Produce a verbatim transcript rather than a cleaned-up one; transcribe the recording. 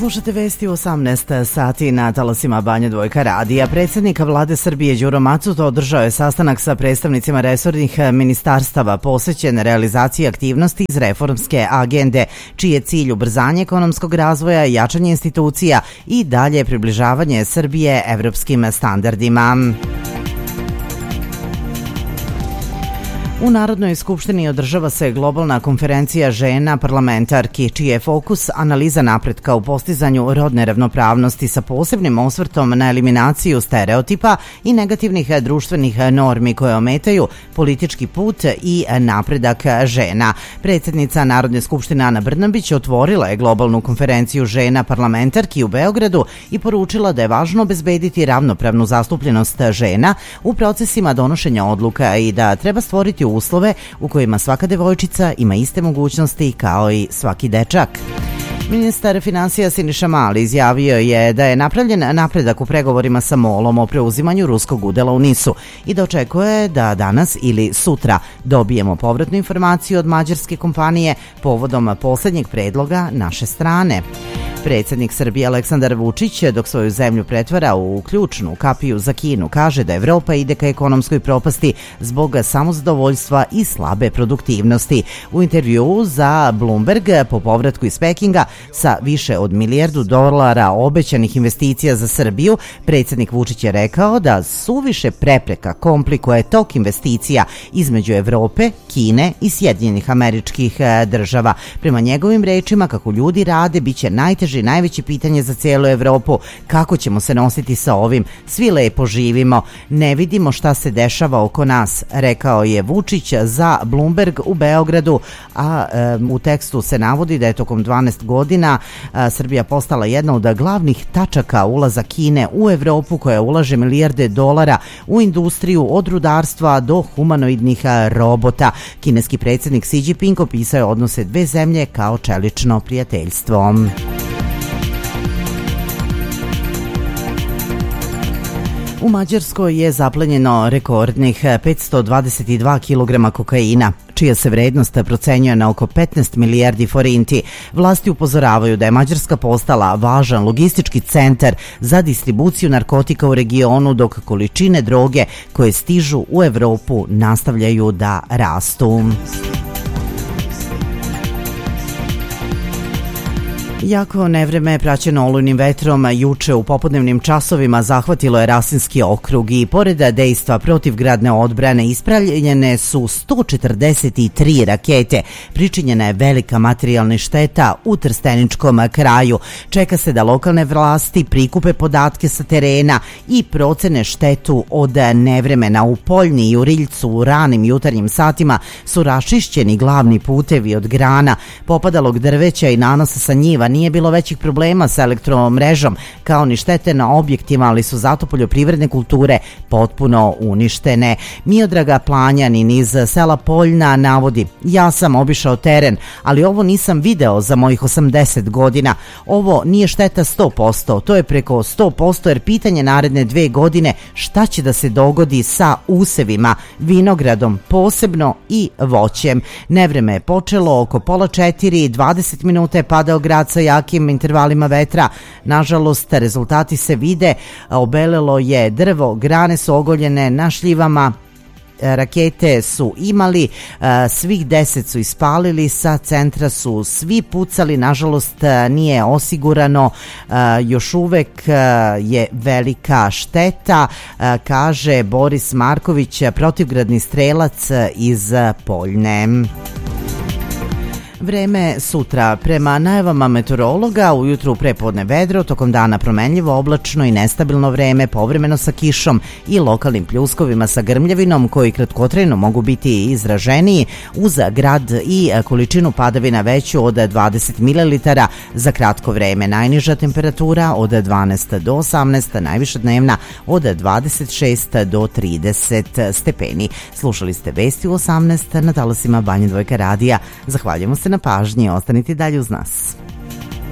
Slušate vesti u osamnaest sati na talasima Banja Dvojka radija. Predsjednik vlade Srbije Đuro Macuto održao je sastanak sa predstavnicima resornih ministarstava posvećen realizaciji aktivnosti iz reformske agende, čiji je cilj ubrzanje ekonomskog razvoja, jačanje institucija i dalje približavanje Srbije evropskim standardima. U Narodnoj skupštini održava se globalna konferencija žena parlamentarki, čiji je fokus analiza napretka u postizanju rodne ravnopravnosti sa posebnim osvrtom na eliminaciju stereotipa i negativnih društvenih normi koje ometaju politički put i napredak žena. Predsjednica Narodne skupštine Ana Brnabić otvorila je globalnu konferenciju žena parlamentarki u Beogradu i poručila da je važno obezbediti ravnopravnu zastupljenost žena u procesima donošenja odluka i da treba stvoriti uslove u kojima svaka devojčica ima iste mogućnosti kao i svaki dečak. Ministar finansija Siniša Mali izjavio je da je napravljen napredak u pregovorima sa MOL-om o preuzimanju ruskog udela u NIS-u i da očekuje da danas ili sutra dobijemo povratnu informaciju od mađarske kompanije povodom poslednjeg predloga naše strane. Predsjednik Srbije Aleksandar Vučić, dok svoju zemlju pretvara u ključnu kapiju za Kinu, kaže da Evropa ide ka ekonomskoj propasti zbog samozadovoljstva i slabe produktivnosti. U intervjuu za Bloomberg po povratku iz Pekinga sa više od milijardu dolara obećanih investicija za Srbiju, predsjednik Vučić je rekao da suviše prepreka komplikuje tok investicija između Evrope, Kine i Sjedinjenih Američkih Država. Prema njegovim rečima, kako ljudi rade, bit će najteže i najveće pitanje za cijelu Evropu. Kako ćemo se nositi sa ovim? Svi lepo živimo, ne vidimo šta se dešava oko nas, rekao je Vučić za Bloomberg u Beogradu, a e, u tekstu se navodi da je tokom dvanaest godina a, Srbija postala jedna od glavnih tačaka ulaza Kine u Evropu, koja ulaže milijarde dolara u industriju od rudarstva do humanoidnih robota. Kineski predsjednik Xi Jinping opisao je odnose dve zemlje kao čelično prijateljstvo. U Mađarskoj je zaplenjeno rekordnih petsto dvadeset dva kilograma kokaina, čija se vrednost procenjuje na oko petnaest milijardi forinti. Vlasti upozoravaju da je Mađarska postala važan logistički centar za distribuciju narkotika u regionu, dok količine droge koje stižu u Evropu nastavljaju da rastu. Jako nevreme praćeno olujnim vetrom juče u popodnevnim časovima zahvatilo je Rasinski okrug i pored dejstva protivgradne odbrane ispravljene su sto četrdeset tri rakete. Pričinjena je velika materijalna šteta u Trsteničkom kraju. Čeka se da lokalne vlasti prikupe podatke sa terena i procene štetu od nevremena. U Poljni i u Riljcu u ranim jutarnjim satima su rašišćeni glavni putevi od grana, popadalog drveća i nanosa sa njiva. Nije bilo većih problema sa elektromrežom, kao ni štete na objektima, ali su zato poljoprivredne kulture potpuno uništene. Miodraga Planjanin iz sela Poljna navodi: ja sam obišao teren, ali ovo nisam video za mojih osamdeset godina. Ovo nije šteta sto posto, to je preko sto posto, jer pitanje naredne dve godine šta će da se dogodi sa usevima, vinogradom posebno i voćem. Nevreme je počelo oko pola četiri, dvadeset minuta je padao grad sa jakim intervalima vetra. Nažalost, rezultati se vide, obelelo je drvo, grane su ogoljene na šljivama, rakete su imali, svih deset su ispalili, sa centra su svi pucali, nažalost nije osigurano, još uvek je velika šteta, kaže Boris Marković, protivgradni strelac iz Poljne. Vreme sutra. Prema najavama meteorologa, ujutru prepodne vedro, tokom dana promenljivo, oblačno i nestabilno vreme, povremeno sa kišom i lokalnim pljuskovima sa grmljavinom, koji kratkotrajno mogu biti izraženiji, uz grad i količinu padavina veću od dvadeset mililitara za kratko vreme. Najniža temperatura od dvanaest do osamnaest, najviša dnevna od dvadeset šest do trideset stepeni. Slušali ste vesti u osamnaest na talasima Banja Dvojka radija. Zahvaljujemo se na pažnji, ostanite dalje uz nas.